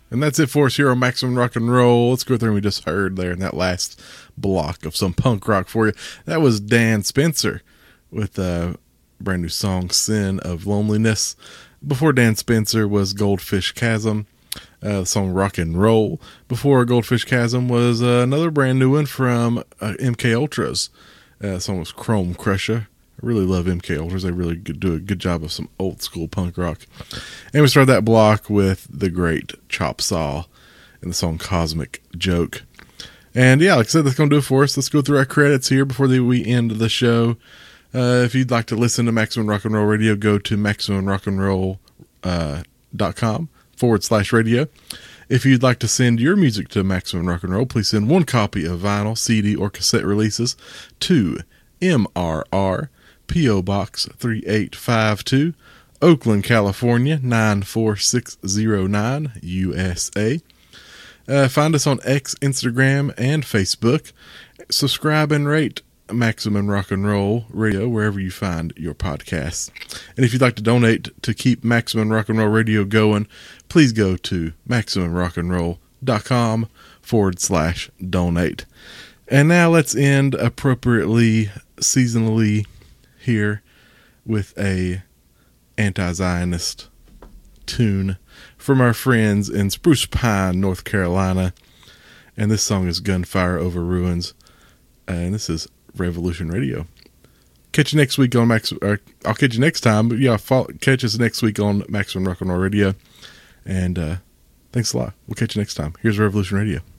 And that's it for us here on Maximum Rock and Roll. Let's go through and we just heard there in that last block of some punk rock for you. That was Dan Spencer with a brand new song, Sin of Loneliness. Before Dan Spencer was Goldfish Chasm, the song Rock and Roll. Before Goldfish Chasm was another brand new one from MK Ultras. The song was Chrome Crusher. I really love MK Ultras. They really do a good job of some old school punk rock. And we started that block with the great Chop Saw and the song Cosmic Joke. And yeah, like I said, that's going to do it for us. Let's go through our credits here before we end the show. If you'd like to listen to Maximum Rock and Roll Radio, go to MaximumRockandRoll.com/radio. If you'd like to send your music to Maximum Rock and Roll, please send one copy of vinyl, CD, or cassette releases to MRR P.O. Box 3852, Oakland, California 94609, USA. Find us on X, Instagram, and Facebook. Subscribe and rate Maximum Rock and Roll Radio wherever you find your podcasts. And if you'd like to donate to keep Maximum Rock and Roll Radio going, please go to MaximumRockandRoll.com/donate. And now let's end appropriately seasonally here with a anti-Zionist tune from our friends in Spruce Pine, North Carolina. And this song is Gunfire Over Ruins. And this is Revolution Radio. Catch you next week on I'll catch you next time, but yeah, catch us next week on Maximum Rock and Roll Radio. And thanks a lot. We'll catch you next time. Here's Revolution Radio.